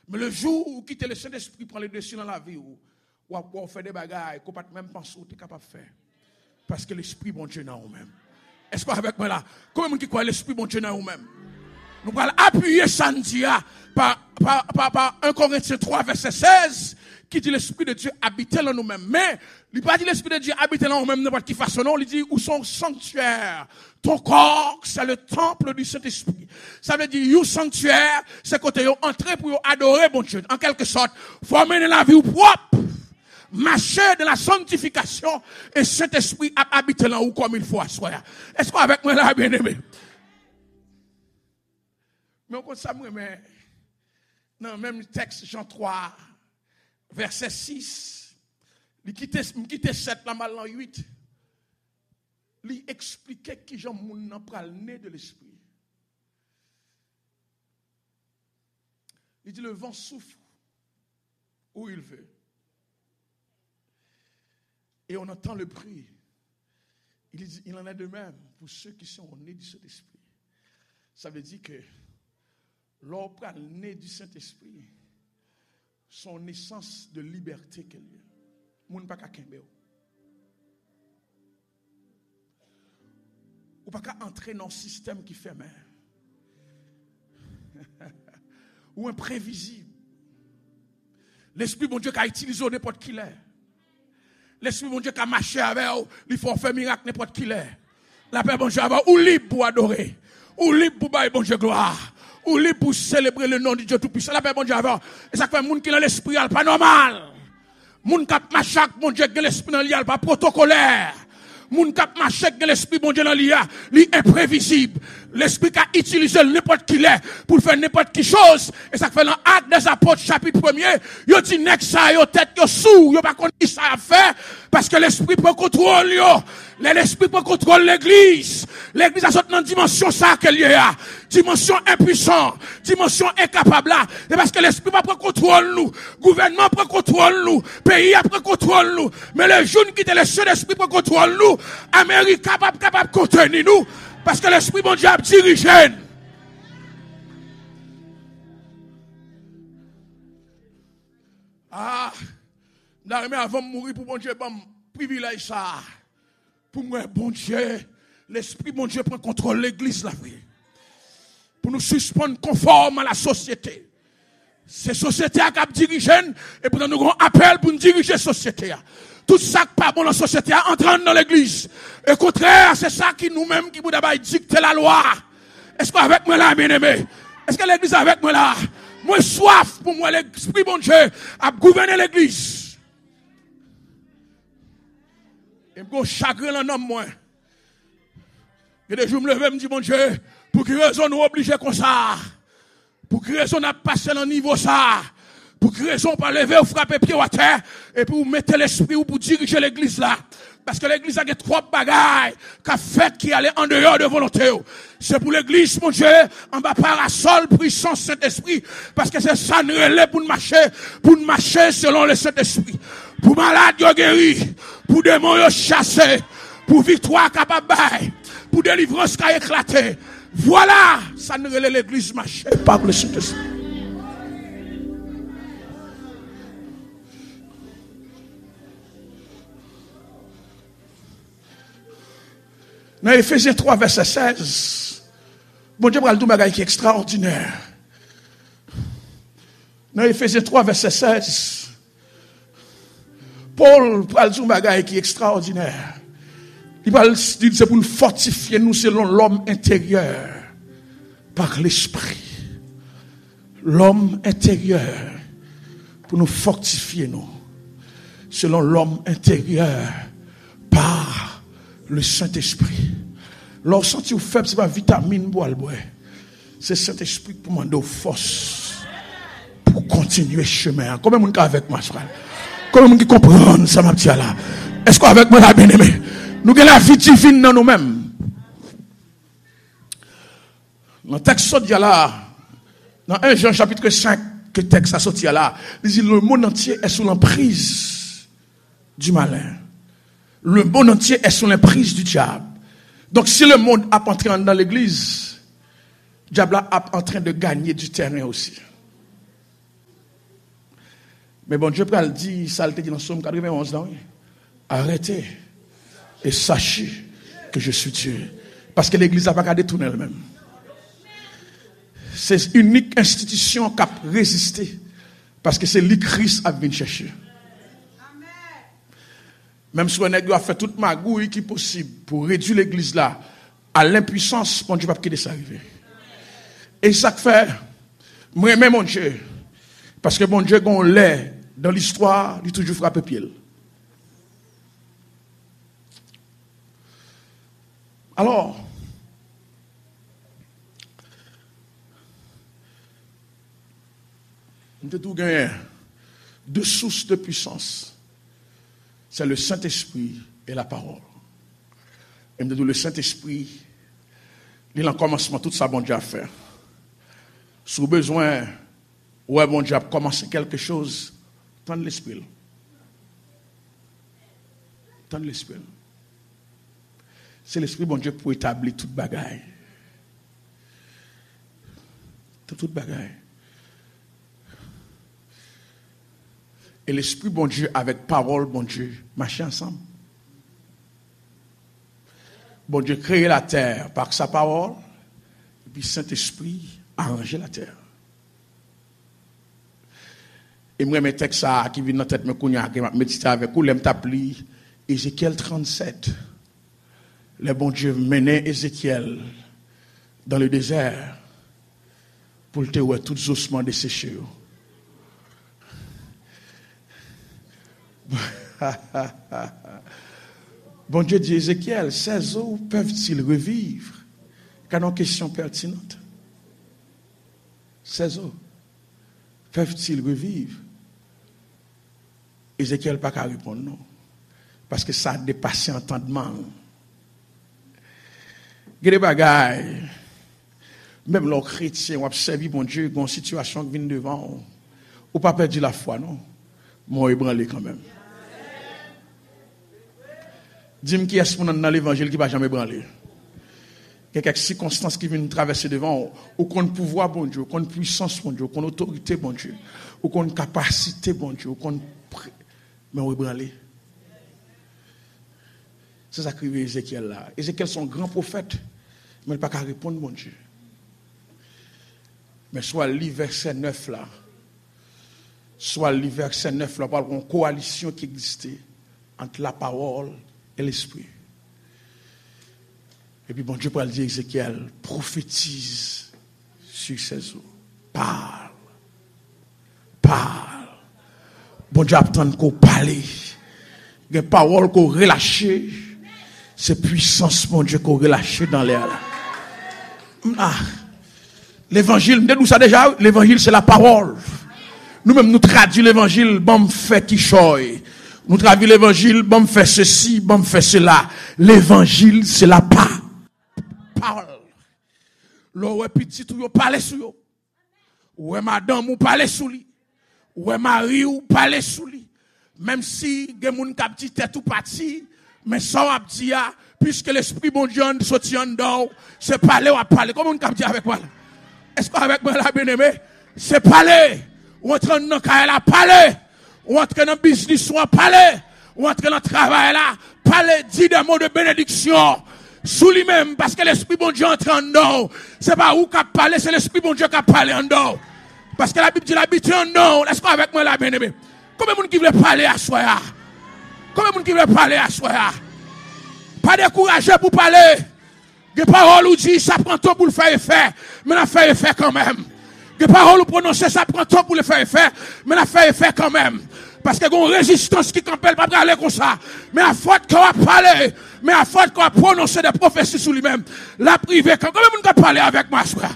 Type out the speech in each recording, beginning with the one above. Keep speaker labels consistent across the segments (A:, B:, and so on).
A: Mais le jour où quitter le Saint-Esprit prend le dessus dans la vie, ou fait des bagailles qu'on ne peut même penser que tu es capable de faire. Parce que l'Esprit bon Dieu dans nous-mêmes. Est-ce que avec moi là? Comment est-ce que croit l'Esprit bon Dieu dans nous-mêmes? Nous allons appuyer Sandia par 1 Corinthiens 3, verset 16, qui dit l'Esprit de Dieu habite dans nous-mêmes. Mais, il ne dit pas l'Esprit de Dieu habite dans nous-mêmes n'importe quelle façon, non, il dit où sont sanctuaires. Ton corps, c'est le temple du Saint-Esprit. Ça veut dire, un sanctuaire, c'est quand tu entré pour adorer bon Dieu. En quelque sorte, faut mener la vie propre, marcher dans la sanctification, et Saint-Esprit habite là où comme il faut asseoir. Est-ce qu'avec moi là, bien aimé? Mais on compte ça, mais dans le même texte, Jean 3, verset 6, il quitte 7, la mal 8, il expliquait qui Jean moun nan pral né de l'esprit. Il dit le vent souffle où il veut. Et on entend le bruit. Il dit, il en est de même pour ceux qui sont nés du Saint-Esprit. Ça veut dire que l'homme né du Saint-Esprit, son naissance de liberté qu'elle est. Moun pa ka kembe ou pas qu'à entrer dans un système qui fait mal. Ou imprévisible. L'Esprit bon Dieu qui a utilisé n'importe qui l'est. L'Esprit bon Dieu qui a marché avec vous, il faut faire miracle n'importe qui l'est. La paix bon Dieu avec ou libre pour adorer, ou libre pour bailler bon Dieu gloire, ou libre pour célébrer le nom de Dieu tout-puissant. La paix bon Dieu avec. Et ça fait moun qui dans l'esprit pas normal. Moun kap marche bon Dieu dans l'esprit dans l'ia pas protocolaire. Moun kap marche dans l'esprit bon Dieu dans l'ia, li imprévisible. L'esprit qui a utilisé n'importe qui l'est pour faire n'importe qui chose. Et ça fait dans Actes des Apôtres chapitre 1er, yo dit nek ça yo tête yo sou, yo pas connait ça a fait parce que l'esprit peut contrôler yo. L'esprit peut contrôler l'église. L'église a sorti dans dimension ça qu'elle y a. Dimension impuissante, dimension incapable là. C'est parce que l'esprit va prendre contrôle nous. Gouvernement prend contrôle nous. Pays a prend contrôle nous. Mais les jeunes qui étaient les seuls esprits prend contrôle nous. Amérique capable de contenir nous. Parce que l'esprit bon Dieu a dirigé. Ah, l'armée avant de mourir pour bon Dieu, bon privilège ça. Pour moi, bon Dieu, l'esprit bon Dieu prend contrôle de l'église la vie. Pour nous suspendre conforme à la société. C'est la société qui a dirigé et pour nous avons un appel pour nous diriger la société. Tout ça qui pas bon dans la société entrant dans l'église. Et au contraire, c'est ça qui nous-mêmes qui vous d'abord dicter la loi. Est-ce qu'avec moi là, bien aimé? Est-ce que l'église avec moi là? Moi soif pour moi l'esprit bon Dieu à gouverner l'église. Et me chagrin dans l'homme moi. Et des jours me lever me dit bon Dieu, pour quelle raison nous obliger comme ça? Pour quelle raison on a passé dans le niveau ça? Pour quelle raison on pas lever ou frapper pied à terre et pour mettre l'esprit ou pour diriger l'église là? Parce que l'église a des trois bagailles qu'a fait qui allait en dehors de volonté. C'est pour l'église, mon Dieu, en bas parasol, puissance Saint-Esprit. Parce que c'est ça nous relève pour nous marcher selon le Saint-Esprit. Pour malade, yo guéri. Pour démon, yo chassé. Pour victoire capable bail. Pour délivrance qui a éclaté. Voilà, ça nous relève l'église marcher par le Saint-Esprit. Dans Ephésiens 3, verset 16, bon Dieu parle d'un bagage qui est extraordinaire. Dans Ephésiens 3, verset 16, Paul parle d'un bagage qui est extraordinaire. Il parle, c'est pour nous fortifier nous selon l'homme intérieur par l'esprit. L'homme intérieur pour nous fortifier nous selon l'homme intérieur par le Saint-Esprit. Lorsque vous faible, ce n'est pas vitamine pour le boire. C'est le Saint-Esprit pour demander force pour continuer le chemin. Combien de monde avec moi, frère? Combien de monde qui comprend ça, ma petite là? Est-ce qu'avec moi, la bien-aimée? Nous avons la vie divine dans nous-mêmes. Dans le texte sorti là, dans 1 Jean chapitre 5, que le texte a sorti là, il dit le monde entier est sous l'emprise du malin. Le monde entier est sous l'emprise du diable. Donc si le monde a entré dans l'église, le diable est en train de gagner du terrain aussi. Mais bon Dieu pral dit, ça le dit dans Somme 91, non? Arrêtez et sachez que je suis Dieu. Parce que l'église n'a pas qu'à détourner elle-même. C'est une unique institution qui a résisté. Parce que c'est lui Christ qui a venu chercher. Même si on a fait toute magouille qui est possible pour réduire l'église là à l'impuissance, bon Dieu ne va pas quitter ça arriver. Et ça fait, moi-même mon Dieu, parce que mon Dieu, quand on l'est dans l'histoire, il a toujours frappé pied. Alors, on peut tout gagner. Deux sources de puissance. C'est le Saint-Esprit et la parole. Et le Saint-Esprit, il a en commencement tout ça, bon Dieu, à faire. Si vous avez besoin, ouais, bon Dieu, à commencer quelque chose, tendre l'Esprit. Tendre l'Esprit. C'est l'Esprit, bon Dieu, pour établir toute bagaille. Toute bagaille. Et l'Esprit, bon Dieu, avec parole, bon Dieu, marcher ensemble. Bon Dieu, créer la terre par sa parole, et puis Saint-Esprit, arranger la terre. Et moi, mes textes qui viennent dans la tête, je vais méditer avec vous, je vais t'appeler Ézéchiel 37. Le bon Dieu menait Ézéchiel dans le désert pour le voir tous les ossements desséchés. Bon Dieu dit Ézéchiel, ces eaux peuvent-ils revivre? Car une question pertinente. Ces eaux peuvent-ils revivre? Ézéchiel n'a pas qu'à répondre non. Parce que ça a dépassé l'entendement. Il y a des bagailles. Même les chrétiens ont observé, bon Dieu, une situation qui vient devant. Ou pas perdu la foi, non? Moi, ébranlé quand même. Dis-moi qui est-ce dans l'évangile qui ne va jamais branler. Il y a quelques circonstances qui viennent traverser devant, ou qu'on pouvoir, bon Dieu, ou qu'on puissance, bon Dieu, ou qu'on autorité, bon Dieu, ou qu'on capacité, bon Dieu, ou qu'on. Mais on est branlé. C'est ça qu'écrit Ézéchiel là. Ézéchiel, son grand prophète, mais il n'a pas qu'à répondre, mon Dieu. Mais soit le verset 9 là, soit le verset 9 là, par une coalition qui existait entre la parole et l'esprit. Et puis bon Dieu peut dire Ézéchiel, prophétise sur ces eaux. Parle. Bon Dieu attend qu'on parle. Les paroles qu'on relâche, c'est puissance, mon Dieu, qu'on relâche dans l'air. L'évangile, nous ça déjà, l'évangile c'est la parole. Nous-mêmes nous traduisons l'évangile, bon fait qui choye. Nous traduisons l'évangile, bon fait ceci, bon fait cela. L'évangile c'est la parole. L'oué petit ou yo parler sur yo. Oué madame ou parler sur lui. Oué mari ou parler sur lui. Même si gen moun k'ap di tête ou parti, mais ça a dit puisque l'esprit bon Dieu sorti en dedans, c'est parler ou parler. Comment on k'ap di avec moi? Est-ce qu'avec moi la bien-aimé, c'est parler. Ou entrer dans caille là parler. Ou entrer dans business ou parler. Ou entrer dans travail là, parler, dire des mots de bénédiction sous lui-même parce que l'esprit bon Dieu entre en dedans. C'est pas où qu'a parler, c'est l'esprit bon Dieu qui a parlé en dedans. Parce que la Bible dit l'habitude en dedans. Est-ce qu'avec moi la bien-aimé? Combien de monde qui veut parler à soi? Combien de monde qui veut parler à soi? Pas découragé pour parler. Des paroles où dit ça prend temps pour le faire effet, mais la fait effet quand même. Des paroles où prononcer ça prend temps pour le faire effet, mais la fait effet quand même. Parce qu'il y a une résistance qui campelle pas parler comme ça. Mais à faute qu'on va parler, mais à faute qu'on va prononcer des prophéties sur lui-même, la privée, combien de monde qui parler avec moi, soi?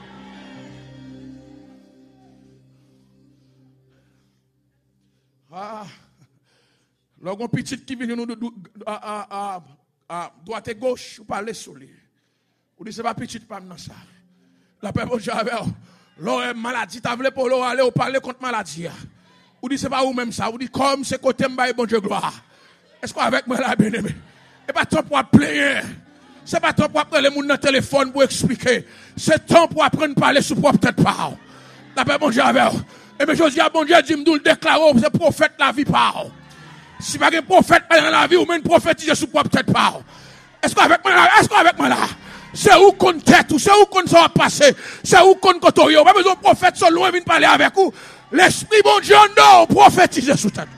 A: Lorsqu'on petit qui vient nous à droite et gauche, ou parler sur lui. Ou dit c'est pas petit pas dans ça. La paix bon Dieu avec l'autre maladie, t'as voulu pour aller ou parler contre maladie. Ou dit c'est pas ou même ça, ou dit comme c'est côté m'baye bon Dieu gloire. Est-ce qu'avec moi là bien-aimé? Et pas temps pour plaindre. C'est pas temps pour prendre les monde dans téléphone pour expliquer. C'est temps pour apprendre à parler sous propre tête parole. La paix bon Dieu avec Et bien, je dis à bon Dieu, dit, me déclare, c'est prophète la vie par. Si pas un prophète dans la vie, ou même prophétiser sous propre tête par. Est-ce qu'avec moi là? Est-ce qu'avec moi là? C'est où qu'on tête, ou c'est où qu'on ça va passer, c'est où qu'on côtoie. Pas besoin de prophète, sont loin, viennent parler avec vous. L'esprit bon Dieu, non, prophétiser sous tête.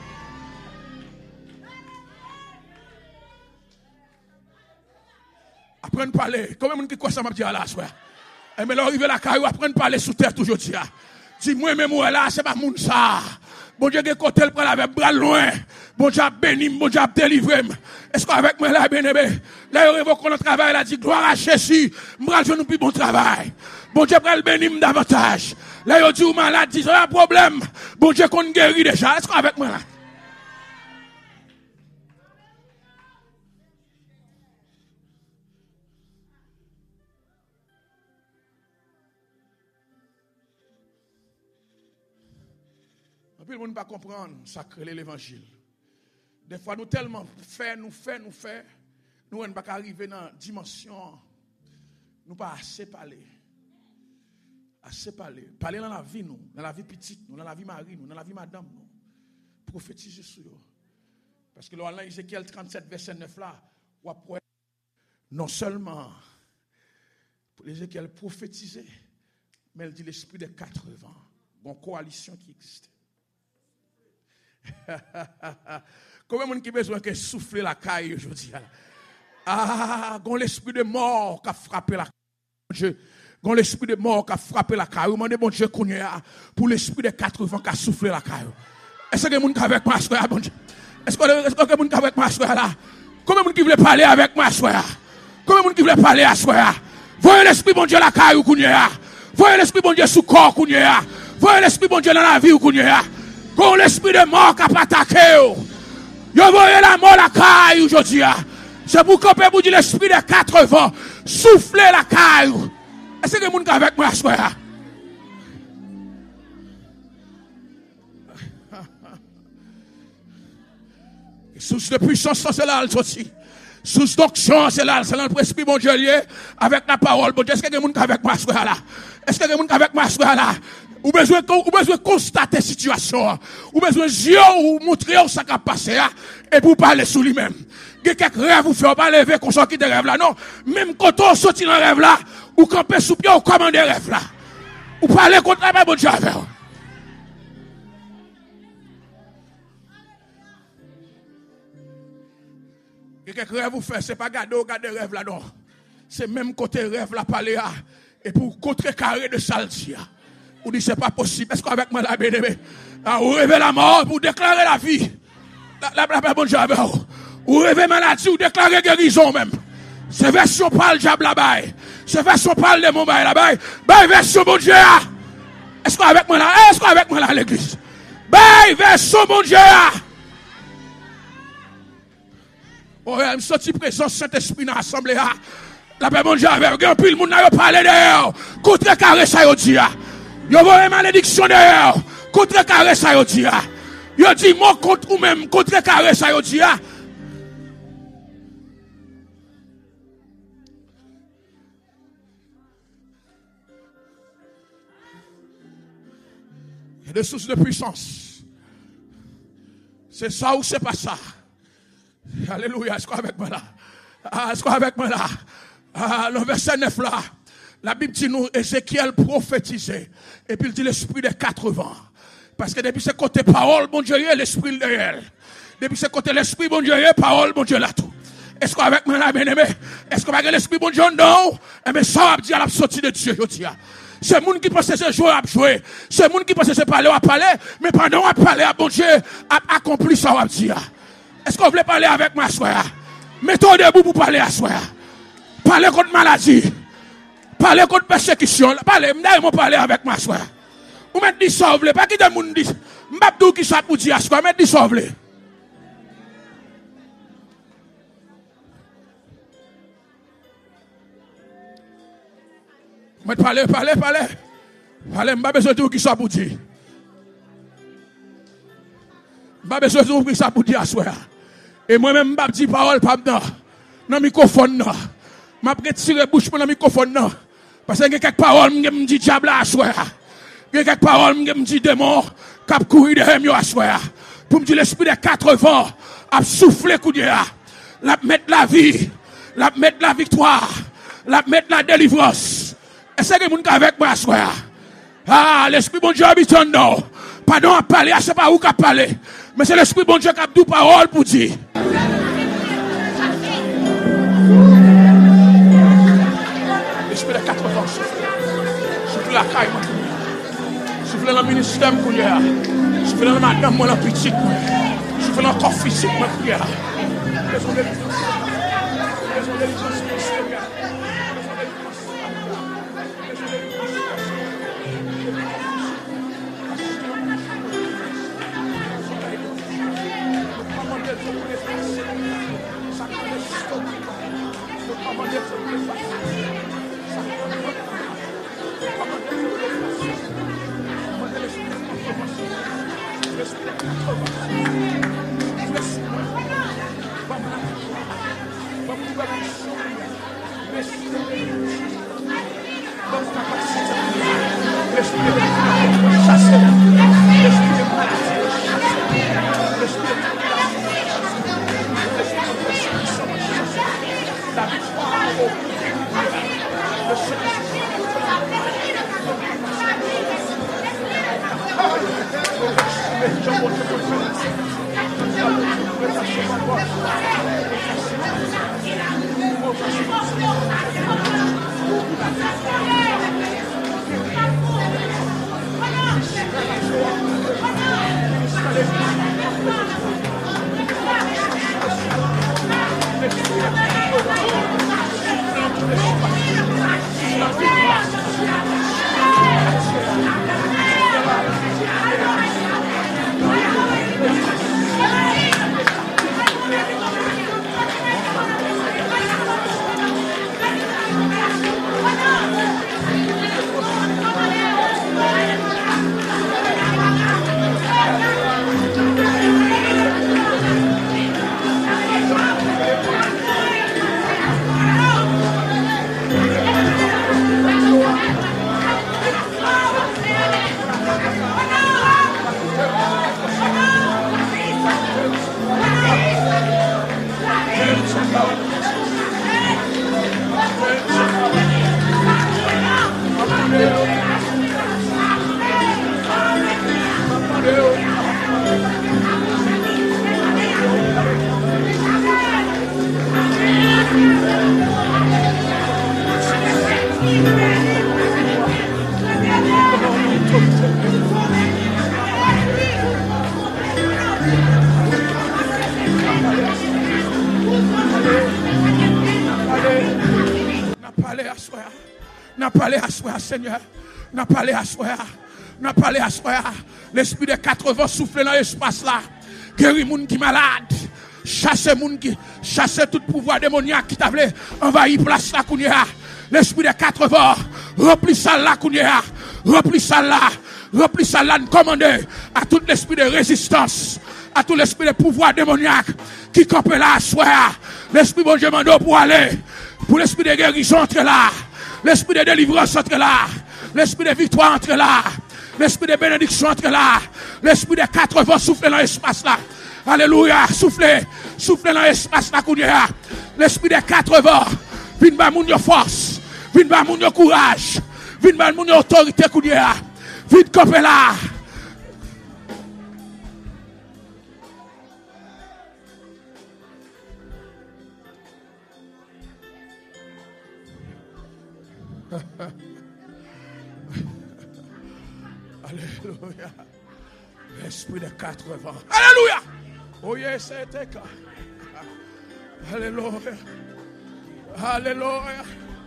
A: Apprendre à parler. Combien de monde qui croit ça m'a dit à la soirée? Et mais là, arrive la caillou, apprendre à parler sous terre toujours. Dis moi même là, c'est pas moun ça. Bon Dieu, côté le prend avec bras loin. Bon Dieu, béni, bon Dieu, délivré. Est-ce qu'avec moi là, bien-aimé? Là, il révoque notre travail, là, dit gloire à Jésus. M'bral je nous plus bon travail. Bon Dieu, pral béni davantage. Là, il dit ou malade, dit, ça un problème. Bon Dieu, qu'on guérit déjà. Est-ce qu'avec moi là? Le monde ne pas comprendre ça crée l'évangile. Des fois, nous tellement nous ne pas arriver dans la dimension, nous pas assez parler. Assez parler. Parler dans la vie, nous, dans la vie petite, nous, dans la vie mari, nous, dans la vie madame, nous. Prophétiser sur eux. Parce que là, Ézéchiel 37, verset 9 là, non seulement pour Ézéchiel prophétiser, mais il dit l'esprit des 80. Bon, coalition qui existe. Combien de monde qui a besoin de souffler la caille aujourd'hui? Ah, quand l'esprit de mort qui a frappé la caille. Quand l'esprit de mort qui a frappé la caille. Demandez bon Dieu pour l'esprit de 80 qui a soufflé la caille. Est-ce que quelqu'un avec moi, soeur, bon Dieu? Est-ce que quelqu'un avec moi, soeur, là? Combien de monde qui voulait parler avec moi, soeur? Combien de monde qui voulait parler à soeur? Voyez l'esprit bon Dieu la caille, voyez l'esprit bon Dieu sous corps, voyez l'esprit bon Dieu dans la vie, quand l'esprit de mort qui a attaqué, vous voyez la mort la caille aujourd'hui. C'est pour qu'on peut vous dire l'esprit de 80 souffler la caille. Est-ce que vous êtes avec moi, soeur? Source de puissance, c'est là, aussi. Source d'onction, c'est là, l'esprit bon Dieu lié avec la parole. Bon Dieu, est-ce que vous êtes avec moi, soeur, là? Est-ce que vous êtes avec moi, soeur, là? Ou besoin de constater la situation. Ou besoin de ou montrer ce qui a passé. Et pour parler sur lui-même. Il y a quelques rêves, vous faites pas lever qu'on sortit des rêves là. Non. Même quand on sortit dans le rêve là, ou camper sous pied, ou commander rêve là. Ou parler contre la bon Dieu avec. Il y a quelques rêves, vous faites, c'est pas garder rêve là, non. C'est même côté rêve là, parler là. Et pour contrecarrer de saltia. Ou dit c'est pas possible. Est-ce qu'avec moi la bien-aimée, ou rêver la mort pour déclarer la vie. La bonne diable. Ou rêver maladie ou déclarer guérison même. C'est version parle diable là-bas. C'est version parle de mon bail là-bas. Bail version bon Dieu. Est-ce qu'avec moi là? Est-ce qu'avec moi là l'église? Bail version bon Dieu. Oh, il me sorti présence Saint-Esprit dans l'assemblée. La paix bon Dieu avec un pile moun n'a parlé d'ailleurs. Contre carré ça yo dit. Yo voyez malédiction d'ailleurs. Contre carré ça yo dit. Yo dit mon contre ou même contre carré ça yo dit. Il y a des sources de puissance. C'est ça ou c'est pas ça? Alléluia, est-ce qu'on avec moi là? Est-ce qu'on avec moi là? Le verset 9 là, la Bible dit nous, Ézéchiel prophétisait. Et puis il dit l'esprit des 80. Parce que depuis ce côté parole, bon Dieu, l'esprit de elle. Depuis ce côté l'esprit, bon Dieu, parole, bon Dieu, là tout. Est-ce qu'on avec moi là, bien aimé? Est-ce qu'on avec l'esprit, bon Dieu, non? Eh bien, ça va dire à la sortie de Dieu, je dis. C'est moun qui pense que c'est jouer à jouer. C'est moun qui pense que c'est parler à parler. Mais pendant à parler à bon Dieu, a accompli ça va dire. Est-ce qu'on voulait parler avec moi, soeur? Mettons debout pour parler à soeur. Parler contre maladie. Parler contre persécution. Parler avec moi, soeur. Ou mettre dit ça, pas qui de moun dit. M'abdou qui ça pour dire, soeur, mettre dit ça. Mais parler. Parler, m'pas besoin de qui ça pour dire. M'pas besoin de qui ça pour dire, soeur. Et moi-même, m'pas dit parole, pas dans le microphone, non. M'a retiré bouche dans le microphone, non. Parce que quelques paroles, me dit diable à soeur. Il y a quelques paroles, je me dis démon, qui a couru derrière moi à soir. Pour me dire l'esprit des 4 vents, a soufflé Kounia. La mettre la vie, la mettre la victoire, la mettre la délivrance. Est-ce que vous êtes avec moi à soir? Ah, l'esprit bon Dieu habite en nous. Pardon à parler, je ne sais pas où qu'a parlé. Mais c'est l'esprit bon Dieu qui a dit parole pour dire. L'esprit des 4 vents souffle la caille. Souffle dans le ministère, souffle dans madame, moi, la petite, souffle dans le corps physique, moi, N'a parlé à soi, Seigneur. N'a parlé à soi. N'a parlé à soi. L'esprit des 4 vents souffle dans l'espace là. Guéris moun qui malade. Chasser moun qui chasser tout pouvoir démoniaque qui t'a envahi place là kounia. L'esprit des 4 vents remplis ça là kounia. Remplis ça là. Remplis ça là, commander à tout l'esprit de résistance, à tout l'esprit de pouvoir démoniaque qui campe là à soi. L'esprit bon Dieu mando pour aller. Pour l'esprit de guérison entre là. L'esprit de délivrance entre là. L'esprit de victoire entre là. L'esprit de bénédiction entre là. L'esprit de 4 vents souffle dans l'espace là. Alléluia. Souffle. Souffle dans l'espace là. L'esprit de 4 vents. Vin ba moun yo force. Vin ba moun yo courage. Vin ba moun yo autorité. Vin camper là. Alléluia. L'esprit de 4 vents. Alléluia. Oh yes, c'était cas. Alléluia. Alléluia.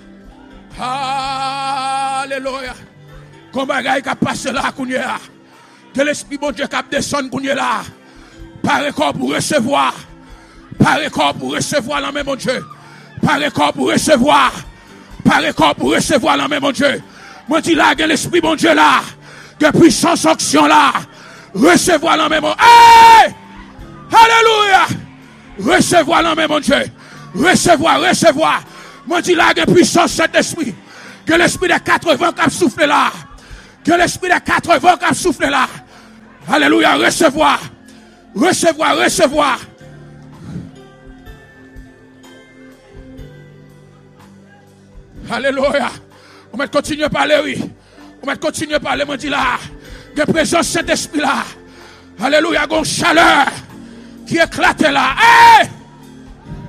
A: Alléluia. Comme bagaille qui a passé là, kounya. Que l'esprit bon Dieu qui a descendu kounya là. Par corps pour recevoir. Par corps pour recevoir la main mon Dieu. Par corps pour recevoir. Par corps pour recevoir la main mon Dieu. Moi dis là que l'esprit bon Dieu là. Que puissance action là. Recevoir la main mon Dieu. Hey! Alléluia. Recevoir la main mon Dieu. Recevoir. Moi dis là que puissance cet esprit. Que l'esprit des 4 vents qui a soufflé là. Que l'esprit des 4 vents qui a soufflé là. Alléluia, recevoir. Recevoir, recevoir. Alléluia. On va continuer à parler, oui. On va continuer à parler, on dit là. Que présence Saint-Esprit là. Alléluia, il y a une chaleur qui éclate là. Hey!